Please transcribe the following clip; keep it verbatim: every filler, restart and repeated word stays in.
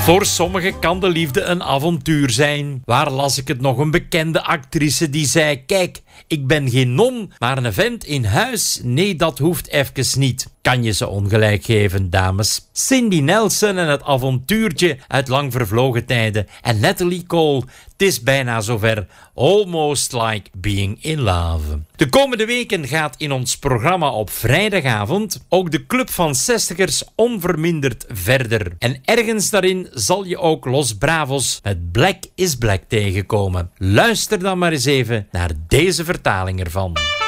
Voor sommigen kan de liefde een avontuur zijn. Waar las ik het nog? Een bekende actrice die zei: kijk, ik ben geen non, maar een vent in huis. Nee, dat hoeft even niet. Kan je ze ongelijk geven, dames? Cindy Nelson en het avontuurtje uit lang vervlogen tijden. En Natalie Cole, het is bijna zover. Almost like being in love. De komende weken gaat in ons programma op vrijdagavond ook de Club van zestigers onverminderd verder. En ergens daarin zal je ook Los Bravos met Black is Black tegenkomen. Luister dan maar eens even naar deze vertaling ervan.